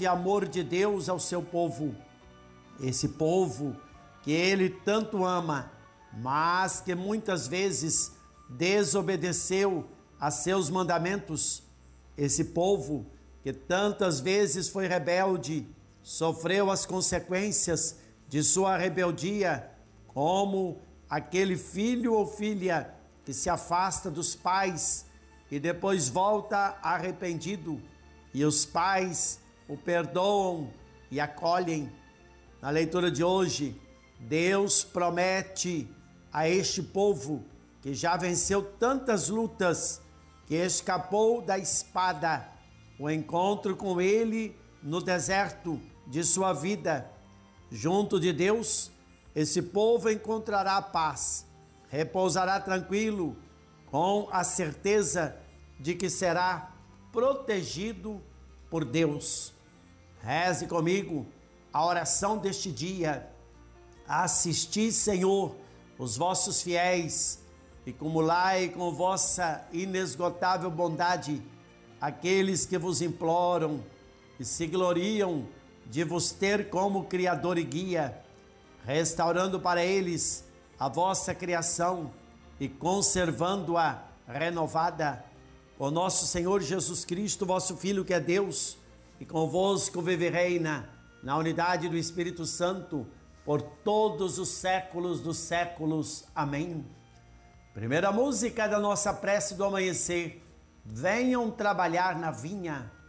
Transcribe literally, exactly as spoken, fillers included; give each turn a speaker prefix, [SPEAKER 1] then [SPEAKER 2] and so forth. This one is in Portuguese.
[SPEAKER 1] de amor de Deus ao seu povo. Esse povo que ele tanto ama, mas que muitas vezes desobedeceu a seus mandamentos. Esse povo que tantas vezes foi rebelde, sofreu as consequências de sua rebeldia, como aquele filho ou filha que se afasta dos pais e depois volta arrependido, e os pais o perdoam e acolhem. Na leitura de hoje, Deus promete a este povo que já venceu tantas lutas, que escapou da espada, o encontro com Ele no deserto de sua vida. Junto de Deus, esse povo encontrará paz, repousará tranquilo, com a certeza de que será protegido por Deus. Reze comigo a oração deste dia. Assisti, Senhor, os vossos fiéis, e cumulai com vossa inesgotável bondade aqueles que vos imploram e se gloriam de vos ter como Criador e Guia, restaurando para eles a vossa criação e conservando-a renovada. O nosso Senhor Jesus Cristo, vosso Filho, que é Deus, e convosco vive e reina na unidade do Espírito Santo, por todos os séculos dos séculos. Amém. Primeira música da nossa prece do amanhecer: venham trabalhar na vinha.